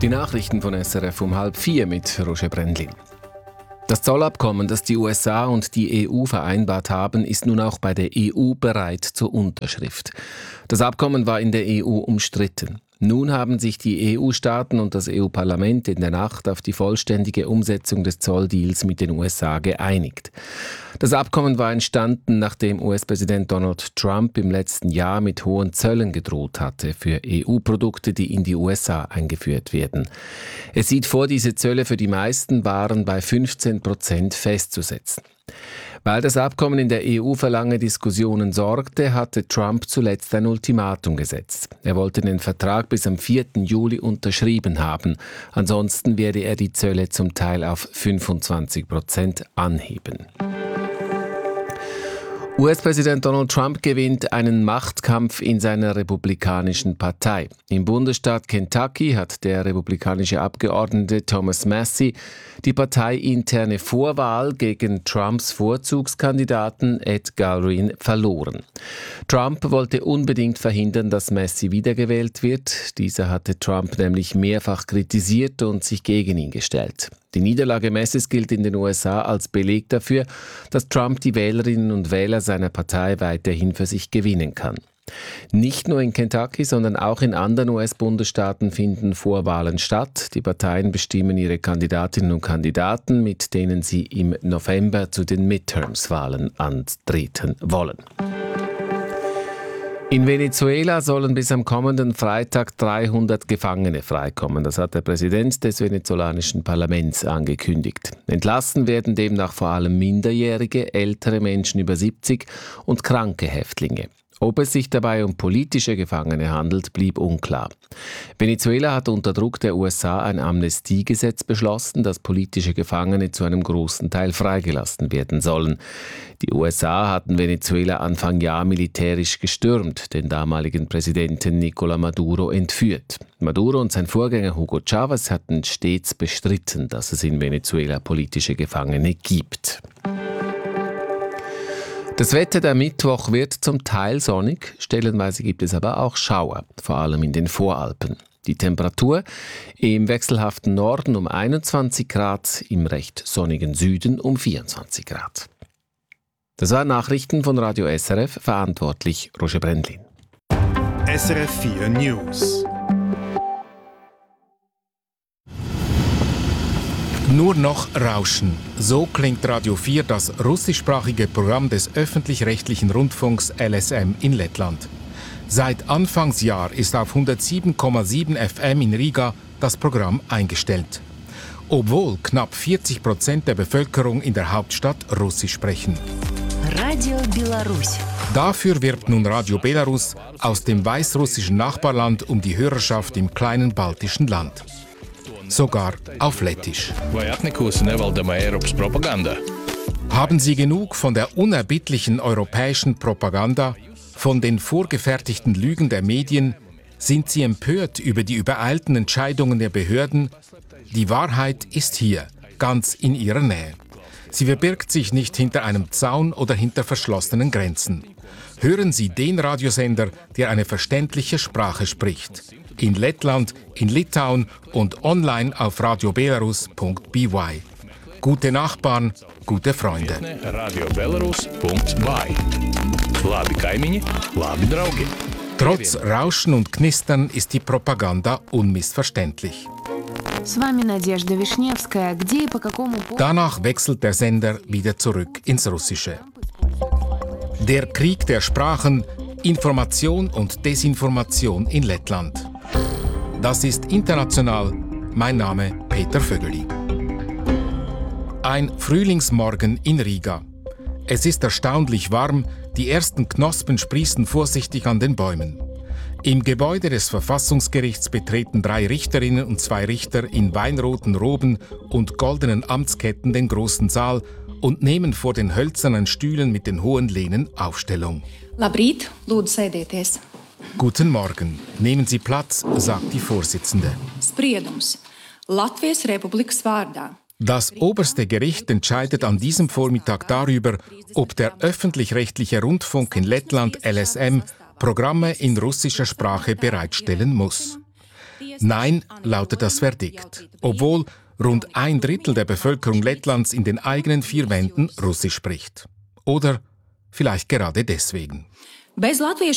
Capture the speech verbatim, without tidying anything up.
Die Nachrichten von S R F um halb vier mit Roger Brendlin. Das Zollabkommen, das die U S A und die E U vereinbart haben, ist nun auch bei der E U bereit zur Unterschrift. Das Abkommen war in der E U umstritten. Nun haben sich die E U-Staaten und das E U-Parlament in der Nacht auf die vollständige Umsetzung des Zolldeals mit den U S A geeinigt. Das Abkommen war entstanden, nachdem U S-Präsident Donald Trump im letzten Jahr mit hohen Zöllen gedroht hatte für E U-Produkte, die in die U S A eingeführt werden. Es sieht vor, diese Zölle für die meisten Waren bei fünfzehn Prozent festzusetzen. Weil das Abkommen in der E U für lange Diskussionen sorgte, hatte Trump zuletzt ein Ultimatum gesetzt. Er wollte den Vertrag bis am vierten Juli unterschrieben haben. Ansonsten werde er die Zölle zum Teil auf fünfundzwanzig Prozent anheben. U S-Präsident Donald Trump gewinnt einen Machtkampf in seiner republikanischen Partei. Im Bundesstaat Kentucky hat der republikanische Abgeordnete Thomas Massie die parteiinterne Vorwahl gegen Trumps Vorzugskandidaten Ed Galbraith verloren. Trump wollte unbedingt verhindern, dass Massie wiedergewählt wird. Dieser hatte Trump nämlich mehrfach kritisiert und sich gegen ihn gestellt. Die Niederlage Massies gilt in den U S A als Beleg dafür, dass Trump die Wählerinnen und Wähler seiner Partei weiterhin für sich gewinnen kann. Nicht nur in Kentucky, sondern auch in anderen U S-Bundesstaaten finden Vorwahlen statt. Die Parteien bestimmen ihre Kandidatinnen und Kandidaten, mit denen sie im November zu den Midterms-Wahlen antreten wollen. In Venezuela sollen bis am kommenden Freitag dreihundert Gefangene freikommen. Das hat der Präsident des venezolanischen Parlaments angekündigt. Entlassen werden demnach vor allem Minderjährige, ältere Menschen über siebzig und kranke Häftlinge. Ob es sich dabei um politische Gefangene handelt, blieb unklar. Venezuela hat unter Druck der U S A ein Amnestiegesetz beschlossen, dass politische Gefangene zu einem großen Teil freigelassen werden sollen. Die U S A hatten Venezuela Anfang Jahr militärisch gestürmt, den damaligen Präsidenten Nicolás Maduro entführt. Maduro und sein Vorgänger Hugo Chávez hatten stets bestritten, dass es in Venezuela politische Gefangene gibt. Das Wetter der Mittwoch wird zum Teil sonnig, stellenweise gibt es aber auch Schauer, vor allem in den Voralpen. Die Temperatur im wechselhaften Norden um einundzwanzig Grad, im recht sonnigen Süden um vierundzwanzig Grad. Das waren Nachrichten von Radio S R F, verantwortlich Roger Brendlin. S R F vier News. Nur noch Rauschen. So klingt Radio vier, das russischsprachige Programm des öffentlich-rechtlichen Rundfunks L S M in Lettland. Seit Anfangsjahr ist auf hundertsieben Komma sieben F M in Riga das Programm eingestellt. Obwohl knapp vierzig Prozent der Bevölkerung in der Hauptstadt Russisch sprechen. Radio Belarus. Dafür wirbt nun Radio Belarus aus dem weißrussischen Nachbarland um die Hörerschaft im kleinen baltischen Land. Sogar auf Lettisch. Haben Sie genug von der unerbittlichen europäischen Propaganda, von den vorgefertigten Lügen der Medien? Sind Sie empört über die übereilten Entscheidungen der Behörden? Die Wahrheit ist hier, ganz in Ihrer Nähe. Sie verbirgt sich nicht hinter einem Zaun oder hinter verschlossenen Grenzen. Hören Sie den Radiosender, der eine verständliche Sprache spricht. In Lettland, in Litauen und online auf radio belarus punkt b y. Gute Nachbarn, gute Freunde. radio belarus punkt b y. Labi kaimiņi, labi draugi. Trotz Rauschen und Knistern ist die Propaganda unmissverständlich. Danach wechselt der Sender wieder zurück ins Russische. Der Krieg der Sprachen, Information und Desinformation in Lettland. Das ist international. Mein Name Peter Vögeli. Ein Frühlingsmorgen in Riga. Es ist erstaunlich warm, die ersten Knospen sprießen vorsichtig an den Bäumen. Im Gebäude des Verfassungsgerichts betreten drei Richterinnen und zwei Richter in weinroten Roben und goldenen Amtsketten den großen Saal und nehmen vor den hölzernen Stühlen mit den hohen Lehnen Aufstellung. Labrīt, lūdzu sēdieties. Guten Morgen, nehmen Sie Platz, sagt die Vorsitzende. Spriedums. Latvijas Republikas vārdā. Das oberste Gericht entscheidet an diesem Vormittag darüber, ob der öffentlich-rechtliche Rundfunk in Lettland L S M Programme in russischer Sprache bereitstellen muss. Nein lautet das Verdikt, obwohl rund ein Drittel der Bevölkerung Lettlands in den eigenen vier Wänden Russisch spricht. Oder vielleicht gerade deswegen. Bez latviešu